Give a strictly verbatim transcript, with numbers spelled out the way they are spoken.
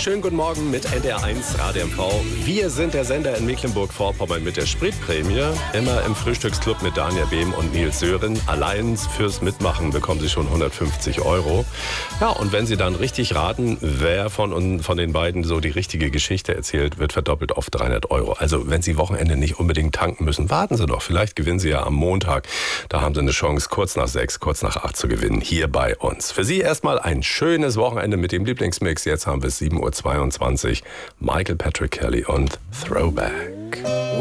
Schönen guten Morgen mit N D R eins Radio M V. Wir sind der Sender in Mecklenburg-Vorpommern mit der Spritprämie. Immer im Frühstücksclub mit Daniel Behm und Nils Sören. Allein fürs Mitmachen bekommen Sie schon hundertfünfzig Euro. Ja, und wenn Sie dann richtig raten, wer von, von den beiden so die richtige Geschichte erzählt, wird verdoppelt auf dreihundert Euro. Also wenn Sie Wochenende nicht unbedingt tanken müssen, warten Sie doch. Vielleicht gewinnen Sie ja am Montag. Da haben Sie eine Chance, kurz nach sechs, kurz nach acht zu gewinnen, hier bei uns. Für Sie erstmal ein schönes Wochenende mit dem Lieblingsmix. Jetzt haben wir sieben Uhr zweiundzwanzig. Michael Patrick Kelly und Throwback.